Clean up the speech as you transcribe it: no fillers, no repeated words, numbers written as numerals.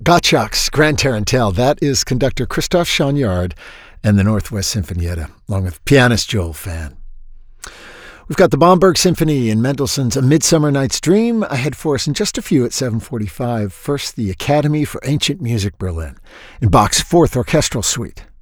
Gottschalk's Grand Tarantelle. That is conductor Christoph Chagnard and the Northwest Sinfonietta, along with pianist Joel Fan. We've got the Bomberg Symphony and Mendelssohn's A Midsummer Night's Dream ahead for us in just a few at 7:45. First, the Academy for Ancient Music Berlin in Bach's Fourth Orchestral Suite.